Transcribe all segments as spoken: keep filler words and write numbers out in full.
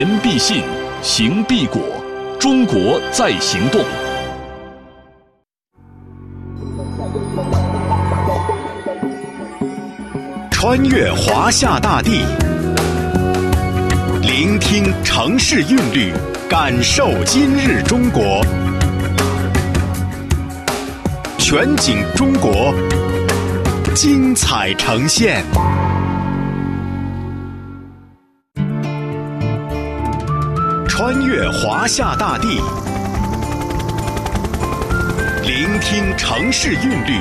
言必信，行必果，中国在行动。 穿越华夏大地，聆听城市韵律，感受今日中国。全景中国，精彩呈现。穿越华夏大地，聆听城市韵律，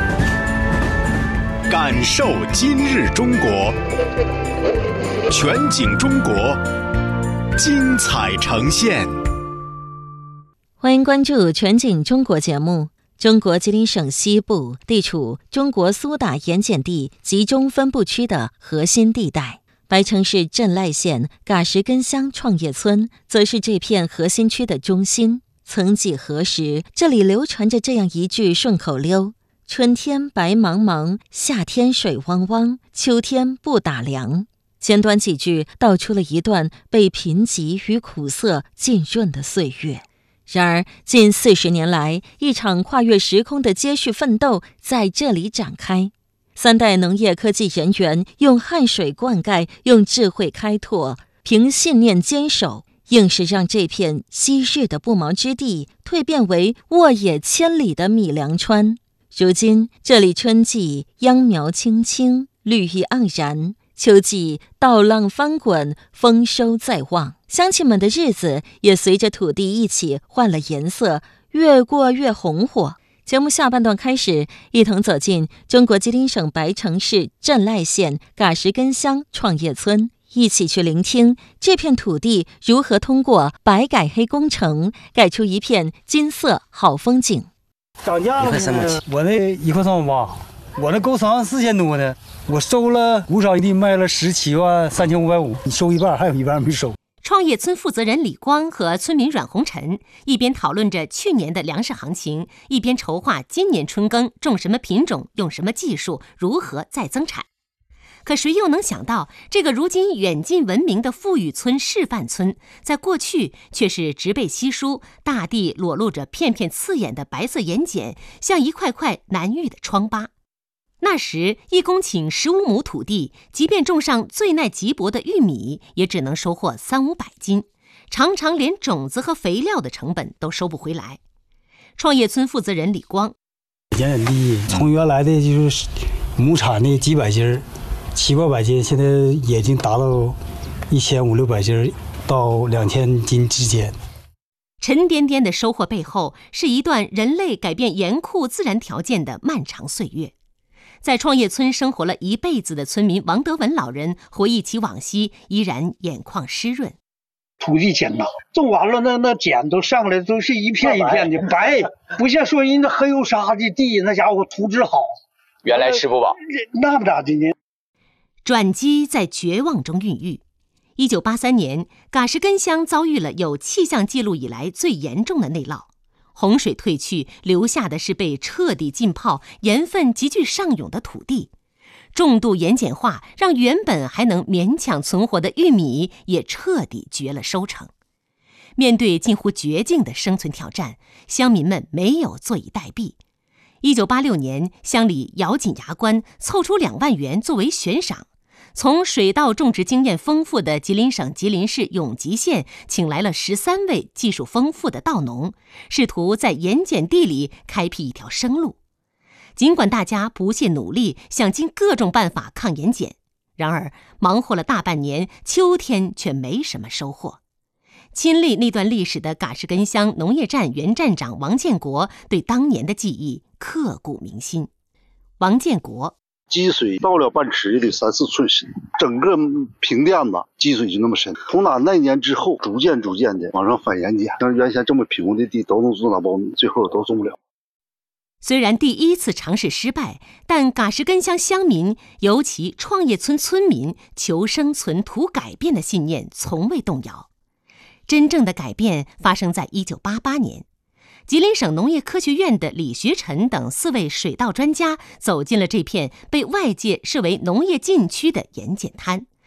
感受今日中国。全景中国，精彩呈现。 欢迎关注全景中国节目。中国吉林省西部地处中国苏打盐碱地集中分布区的核心地带，白城市镇濑县嘎石根乡创业村则是这片核心区的中心。曾几何时，这里流传着这样一句顺口溜：春天白茫茫，夏天水汪汪，秋天不打凉。简短几句道出了一段被贫瘠与苦涩浸润的岁月。然而近四十年来，一场跨越时空的接续奋斗在这里展开。三代农业科技人员用汗水灌溉，用智慧开拓，凭信念坚守，硬是让这片昔日的不毛之地蜕变为沃野千里的米粮川。如今这里春季秧苗青青，绿意盎然，秋季稻浪翻滚，丰收在望。乡亲们的日子也随着土地一起换了颜色，越过越红火。节目下半段开始，一同走进中国吉林省白城市镇濑县嘎石根乡创业村，一起去聆听这片土地如何通过白改黑工程改出一片金色好风景。 涨价了，我那一块三毛八，我那够长四千多呢，我收了五场地，卖了十七万三千五百五，你收一半，还有一半没收。 创业村负责人李光和村民阮红尘一边讨论着去年的粮食行情，一边筹划今年春耕种什么品种，用什么技术，如何再增产。可谁又能想到，这个如今远近闻名的富裕村示范村，在过去却是植被稀疏，大地裸露着片片刺眼的白色盐碱，像一块块难愈的疮疤。那时一公顷十五亩土地，即便种上最耐瘠薄的玉米，也只能收获三五百斤，常常连种子和肥料的成本都收不回来。创业村负责人李光： 盐碱地从原来的就是亩产的几百斤，七八百斤，现在已经达到一千五六百斤到两千斤之间。 沉甸甸的收获背后，是一段人类改变严酷自然条件的漫长岁月。在创业村生活了一辈子的村民王德文老人回忆起往昔，依然眼眶湿润。 土地碱呐，种完了那那碱都上来，都是一片一片的白，不像说人家黑油沙的地，那家伙土质好。 原来吃不饱， 那不咋的呢。 转机在绝望中孕育。一九八三年，嘎石根乡遭遇了有气象记录以来最严重的内涝。洪水退去，留下的是被彻底浸泡、盐分急剧上涌的土地。重度盐碱化让原本还能勉强存活的玉米也彻底绝了收成。面对近乎绝境的生存挑战，乡民们没有坐以待毙。一九八六年，乡里咬紧牙关，凑出两万元作为悬赏。从水稻种植经验丰富的吉林省吉林市永吉县请来了十三位技术丰富的稻农，试图在盐碱地里开辟一条生路。尽管大家不懈努力，想尽各种办法抗盐碱，然而忙活了大半年，秋天却没什么收获。亲历那段历史的嘎石根乡农业站原站长王建国对当年的记忆刻骨铭心。王建国： 积水到了半尺也得三四寸深，整个平甸子积水就那么深。从打那年之后，逐渐逐渐的往上反盐碱，像原先这么平庸的地都能种大苞米，最后都种不了。 虽然第一次尝试失败，但嘎石根乡乡民，尤其创业村村民求生存、图改变的信念从未动摇。真正的改变发生在一九八八年。吉林省农业科学院的李学臣等四位水稻专家走进了这片被外界视为农业禁区的盐碱滩，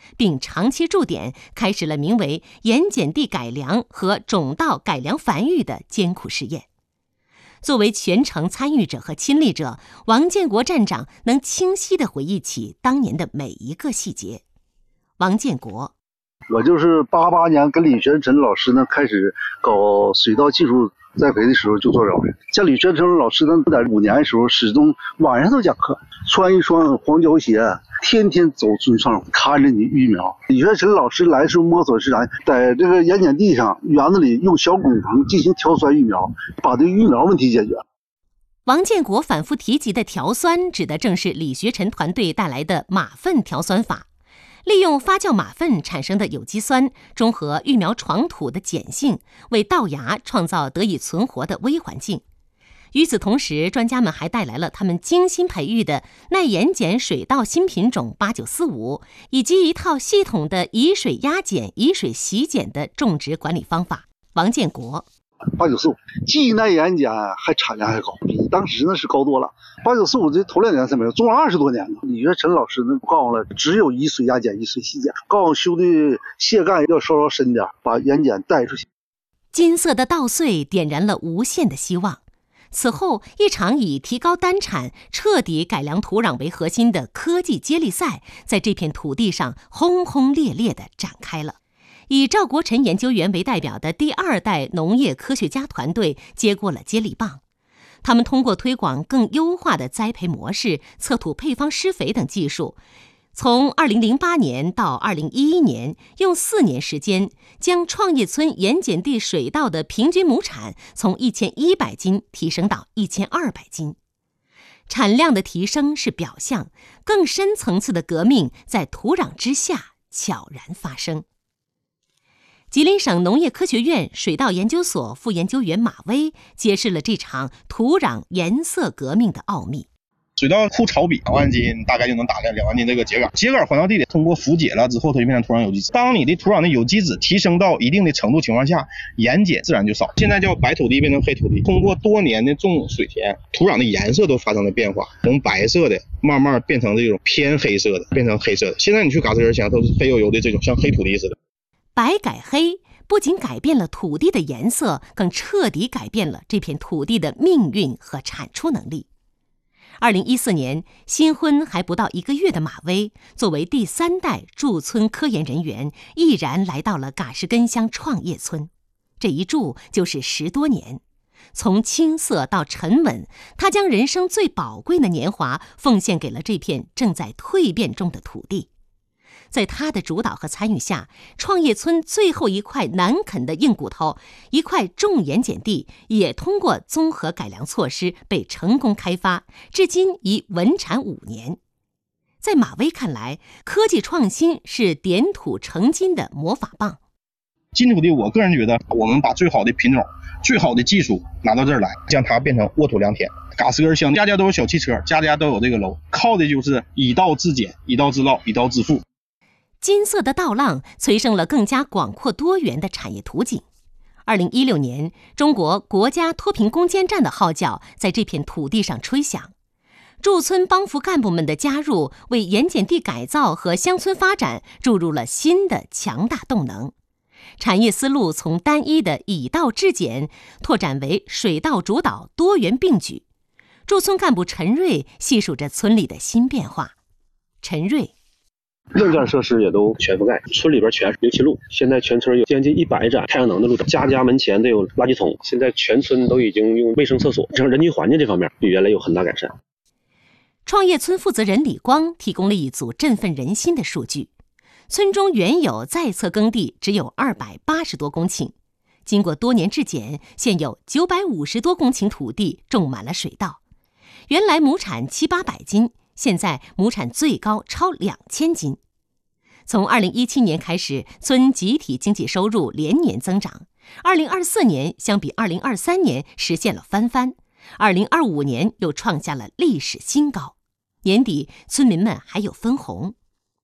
并长期驻点，开始了名为盐碱地改良和种稻改良繁育的艰苦试验。作为全程参与者和亲历者，王建国站长能清晰地回忆起当年的每一个细节。王建国： 我就是八八年跟李学臣老师呢开始搞水稻技术栽培的时候就做着的。像李学臣老师呢，在五年的时候始终晚上都讲课，穿一双黄胶鞋，天天走村上看着你育苗。李学臣老师来的时候摸索是啥？在这个盐碱地上园子里用小滚棚进行调酸育苗，把这育苗问题解决。 王建国反复提及的调酸，指的正是李学臣团队带来的马粪调酸法。利用发酵马粪产生的有机酸，中和育苗床土的碱性，为稻芽创造得以存活的微环境。与此同时，专家们还带来了他们精心培育的耐盐碱水稻新品种八九四五，以及一套系统的以水压碱、以水洗碱的种植管理方法。王建国： 八九四五既耐盐碱，还产量还高，比当时呢是高多了。八九四五这头两年才没有，种了二十多年了。李学臣老师呢告诉了，只有以水压碱、以水洗碱，告诉兄弟卸干要稍稍深点，把盐碱带出去。 金色的稻穗点燃了无限的希望。此后，一场以提高单产、彻底改良土壤为核心的科技接力赛，在这片土地上轰轰烈烈地展开了。以赵国臣研究员为代表的第二代农业科学家团队接过了接力棒，他们通过推广更优化的栽培模式、测土配方施肥等技术，从二零零八年到二零一一年，用四年时间，将创业村盐碱地水稻的平均亩产从一千一百斤提升到一千二百斤。产量的提升是表象，更深层次的革命在土壤之下悄然发生。吉林省农业科学院水稻研究所副研究员马威揭示了这场土壤颜色革命的奥秘。 水稻枯草比两万斤，大概就能打下两万斤这个秸秆。秸秆混到地里，通过腐解了之后，它就变成土壤有机质。当你的土壤的有机质提升到一定的程度情况下，盐碱自然就少。现在叫白土地变成黑土地，通过多年的种水田，土壤的颜色都发生了变化，从白色的慢慢变成这种偏黑色的，变成黑色的。现在你去嘎吱仁乡都是黑油油的这种像黑土地似的。 白改黑不仅改变了土地的颜色，更彻底改变了这片土地的命运和产出能力。二零一四年，新婚还不到一个月的马威，作为第三代驻村科研人员，毅然来到了嘎什根乡创业村。这一住就是十多年，从青涩到沉稳，他将人生最宝贵的年华奉献给了这片正在蜕变中的土地。在他的主导和参与下，创业村最后一块难啃的硬骨头，一块重盐碱地，也通过综合改良措施被成功开发，至今已稳产五年。在马威看来，科技创新是点土成金的魔法棒。 金土地，我个人觉得，我们把最好的品种、最好的技术拿到这儿来，将它变成沃土良田。嘎斯根乡家家都有小汽车，家家都有这个楼，靠的就是以稻制碱、以稻制稻、以稻致富。 金色的稻浪催生了更加广阔多元的产业图景。二零一六年，中国国家脱贫攻坚战的号角在这片土地上吹响。驻村帮扶干部们的加入，为盐碱地改造和乡村发展注入了新的强大动能。产业思路从单一的以稻制碱拓展为水稻主导、多元并举。驻村干部陈瑞细数着村里的新变化。陈瑞： 硬件设施也都全覆盖，村里边全是油漆路，现在全村有将近一百盏太阳能的路灯，家家门前都有垃圾桶，现在全村都已经用卫生厕所，整个人居环境这方面比原来有很大改善。 创业村负责人李光提供了一组振奋人心的数据：村中原有在册耕地只有二百八十多公顷，经过多年制碱，现有九百五十多公顷土地种满了水稻，原来亩产七八百斤。现在亩产最高超两千斤。从二零一七年开始，村集体经济收入连年增长。二零二四年相比二零二三年实现了翻番，二零二五年又创下了历史新高。年底，村民们还有分红。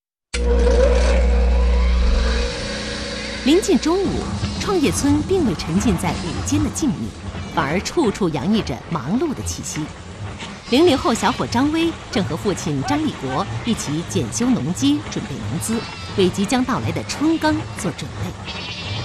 临近中午，创业村并未沉浸在午间的静谧，反而处处洋溢着忙碌的气息。 零零后小伙张威正和父亲张立国一起检修农机，准备农资，为即将到来的春耕做准备。